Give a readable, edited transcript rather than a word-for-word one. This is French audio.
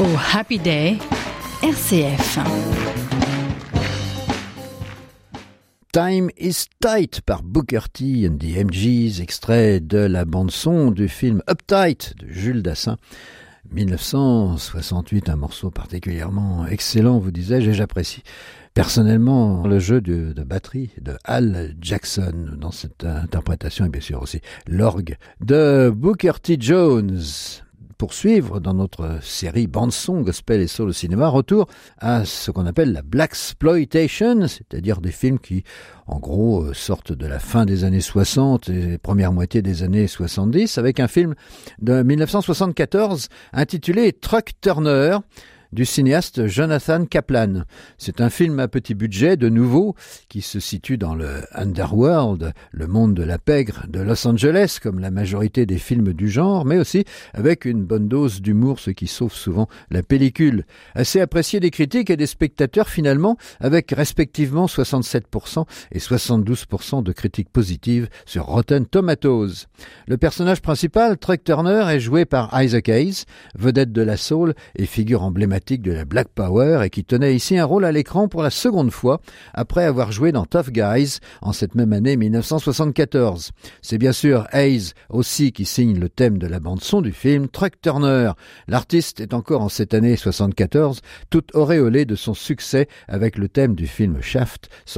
Oh Happy Day, RCF. Time is Tight par Booker T and the MGs, extrait de la bande-son du film Uptight de Jules Dassin. 1968, un morceau particulièrement excellent, vous disais-je, et j'apprécie personnellement le jeu de batterie de Al Jackson dans cette interprétation, et bien sûr aussi l'orgue de Booker T. Jones. Poursuivre dans notre série bande-son, gospel et soul au cinéma, retour à ce qu'on appelle la Blaxploitation, c'est-à-dire des films qui, en gros, sortent de la fin des années 60 et première moitié des années 70, avec un film de 1974 intitulé Truck Turner, du cinéaste Jonathan Kaplan. C'est un film à petit budget, de nouveau, qui se situe dans le underworld, le monde de la pègre de Los Angeles, comme la majorité des films du genre, mais aussi avec une bonne dose d'humour, ce qui sauve souvent la pellicule. Assez apprécié des critiques et des spectateurs finalement, avec respectivement 67% et 72% de critiques positives sur Rotten Tomatoes. Le personnage principal, Truck Turner, est joué par Isaac Hayes, vedette de la soul et figure emblématique de la Black Power, et qui tenait ici un rôle à l'écran pour la seconde fois après avoir joué dans Tough Guys en cette même année 1974. C'est bien sûr Hayes aussi qui signe le thème de la bande-son du film Truck Turner. L'artiste est encore en cette année 74 tout auréolé de son succès avec le thème du film Shaft,